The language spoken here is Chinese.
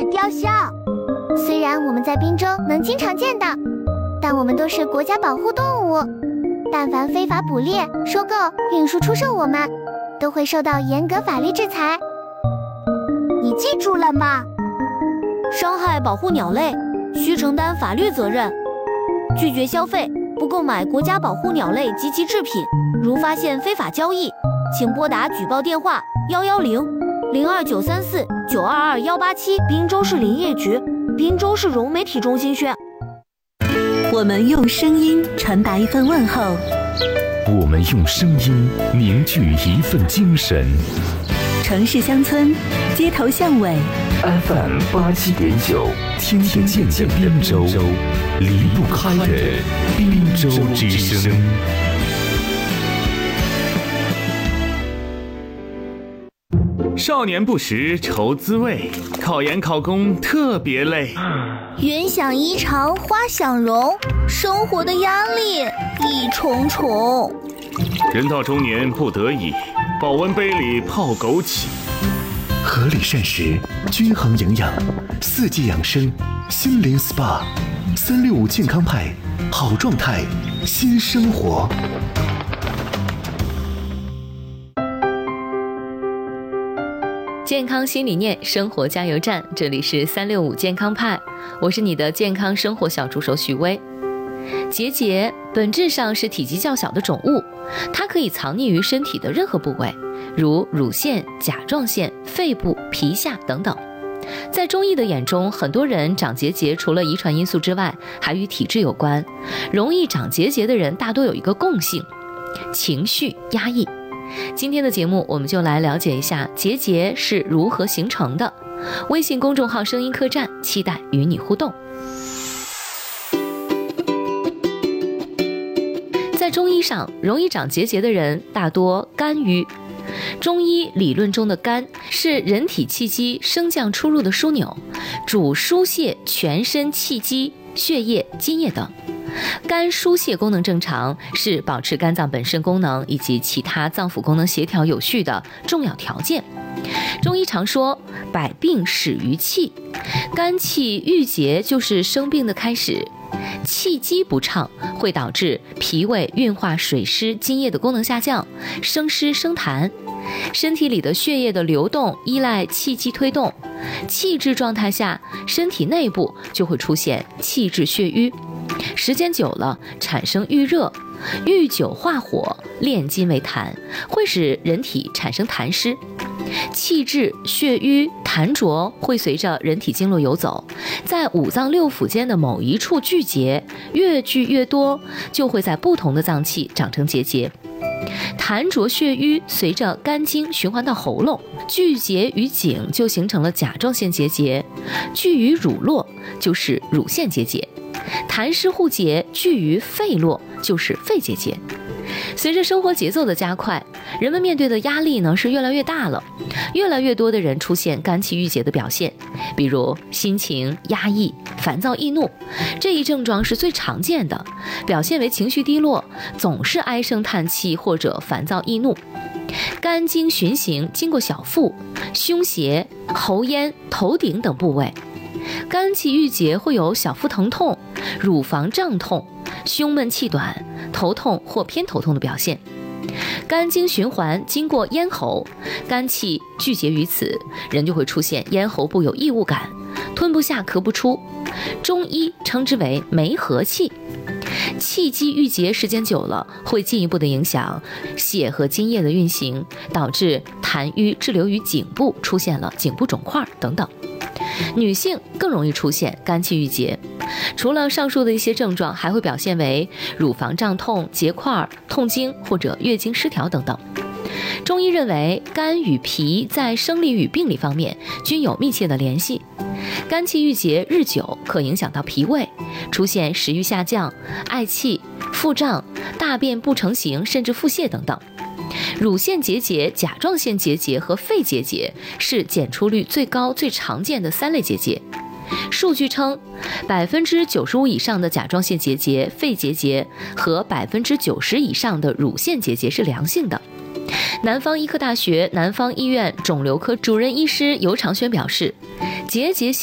雕像。虽然我们在滨州能经常见到，但我们都是国家保护动物，但凡非法捕猎、收购、运输、出售我们，都会受到严格法律制裁。你记住了吗？ 伤害保护鸟类，需承担法律责任。拒绝消费，不购买国家保护鸟类及其制品。如发现非法交易，请拨打举报电话110-02934-922-187，滨州市林业局、滨州市融媒体中心宣。 我们用声音传达一份问候， 我们用声音凝聚一份精神。 城市乡村，街头巷尾 FM 87.9，听得见的滨州，离不开的滨州之声。 少年不识愁滋味，考研考公特别累。 云想衣裳花想容，生活的压力一重重。 人到中年不得已，保温杯里泡枸杞。 合理膳食，均衡营养，四季养生，心灵 SPA，365健康派，好状态，新生活。 健康新理念，生活加油站，这里是365健康派，我是你的健康生活小助手许巍。结节本质上是体积较小的肿物，它可以藏匿于身体的任何部位，如乳腺、甲状腺、肺部、皮下等等。在中医的眼中，很多人长结节除了遗传因素之外，还与体质有关。容易长结节的人大多有一个共性：情绪压抑。今天的节目，我们就来了解一下结节是如何形成的。微信公众号声音客栈，期待与你互动。在中医上，容易长结节的人大多肝郁。中医理论中的肝是人体气机升降出入的枢纽，主疏泄全身气机、血液、津液等。肝疏泄功能正常，是保持肝脏本身功能以及其他脏腑功能协调有序的重要条件。中医常说百病始于气，肝气郁结就是生病的开始。气机不畅会导致脾胃运化水湿津液的功能下降，生湿生痰。身体里的血液的流动依赖气机推动，气滞状态下，身体内部就会出现气滞血瘀，时间久了产生郁热，郁久化火，炼金为痰，会使人体产生痰湿。气滞、血瘀、痰浊会随着人体经络游走，在五脏六腑间的某一处聚结，越聚越多，就会在不同的脏器长成结节。痰浊血瘀随着肝经循环到喉咙，聚结于颈就形成了甲状腺结节，聚于乳络就是乳腺结节，痰湿互结聚于肺络就是肺结节。随着生活节奏的加快，人们面对的压力是越来越大了，越来越多的人出现肝气郁结的表现，比如心情压抑、烦躁易怒，这一症状是最常见的，表现为情绪低落，总是唉声叹气或者烦躁易怒。肝经循行经过小腹、胸胁、喉咽、头顶等部位，肝气郁结会有小腹疼痛、乳房胀痛、胸闷气短、头痛或偏头痛的表现。肝经循环经过咽喉，肝气聚结于此，人就会出现咽喉部有异物感，吞不下咳不出，中医称之为梅核气。气机郁结时间久了，会进一步的影响血和津液的运行，导致痰瘀滞留于颈部，出现了颈部肿块等等。女性更容易出现肝气郁结，除了上述的一些症状，还会表现为乳房胀痛、结块、痛经或者月经失调等等。中医认为，肝与脾在生理与病理方面均有密切的联系。肝气郁结日久，可影响到脾胃，出现食欲下降、嗳气、腹胀、大便不成形，甚至腹泻等等。乳腺结节、甲状腺结节和肺结节是检出率最高、最常见的3类结节。数据称，95%以上的甲状腺结节、肺结节和90%以上的乳腺结节是良性的。南方医科大学南方医院肿瘤科主任医师尤长轩表示，结节